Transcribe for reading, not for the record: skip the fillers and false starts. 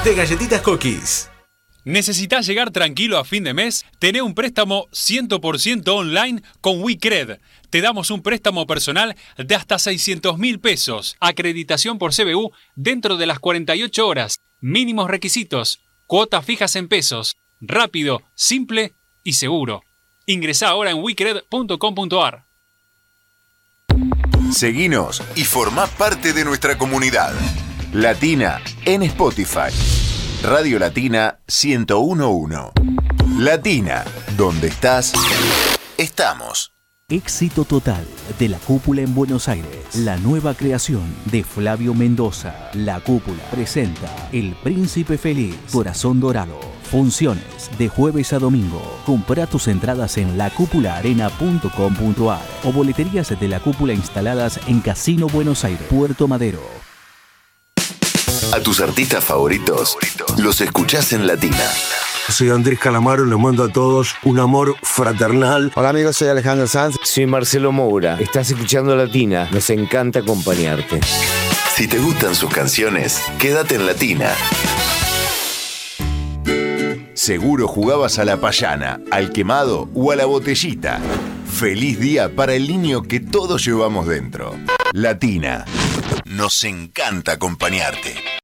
de Galletitas Cookies. ¿Necesitas llegar tranquilo a fin de mes? Tené un préstamo 100% online con WeCred. Te damos un préstamo personal de hasta 600.000 pesos. Acreditación por CBU dentro de las 48 horas. Mínimos requisitos. Cuotas fijas en pesos. Rápido, simple y seguro. Ingresá ahora en wecred.com.ar. Seguinos y formá parte de nuestra comunidad. Latina en Spotify. Radio Latina 101.1. Latina, donde estás, estamos. Éxito total de La Cúpula en Buenos Aires. La nueva creación de Flavio Mendoza. La Cúpula presenta El Príncipe Feliz, Corazón Dorado. Funciones de jueves a domingo. Compra tus entradas en lacúpulaarena.com.ar o boleterías de La Cúpula instaladas en Casino Buenos Aires, Puerto Madero. A tus artistas favoritos los escuchás en Latina. Soy Andrés Calamaro, les mando a todos un amor fraternal. Hola amigos, soy Alejandro Sanz. Soy Marcelo Moura. Estás escuchando Latina. Nos encanta acompañarte. Si te gustan sus canciones, quédate en Latina. Seguro jugabas a la payana, al quemado o a la botellita. Feliz día para el niño que todos llevamos dentro. Latina. Nos encanta acompañarte.